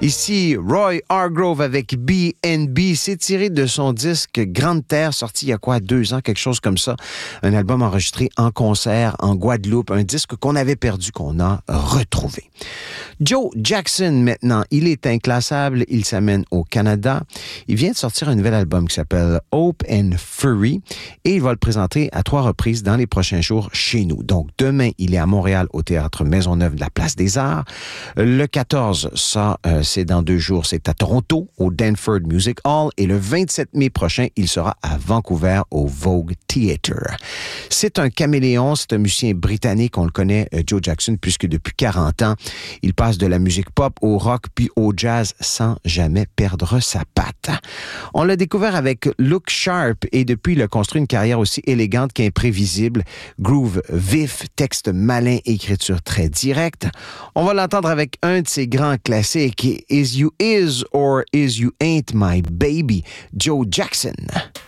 Ici, Roy Hargrove avec B&B. C'est tiré de son disque Grande Terre, sorti il y a 2 ans, quelque chose comme ça. Un album enregistré en concert en Guadeloupe, un disque qu'on avait perdu, qu'on a retrouvé. Joe Jackson, maintenant, il est inclassable, il s'amène au Canada. Il vient de sortir un nouvel album qui s'appelle Hope and Fury et il va le présenter à 3 reprises dans les prochains jours chez nous. Donc, demain, il est à Montréal au Théâtre Maisonneuve de la Place des Arts. Le 14, ça, c'est dans 2 jours, c'est à Toronto, au Danford Music Hall. Et le 27 mai prochain, il sera à Vancouver, au Vogue Theatre. C'est un caméléon, c'est un musicien britannique, on le connaît, Joe Jackson, puisque depuis 40 ans, il passe de la musique pop au rock puis au jazz sans jamais perdre sa patte. On l'a découvert avec Look Sharp et depuis, il a construit une carrière aussi élégante qu'imprévisible. Groove vif, texte malin, écriture très directe. On va l'entendre avec un de ses grands classiques, Is You Is or Is You Ain't My Baby, Joe Jackson.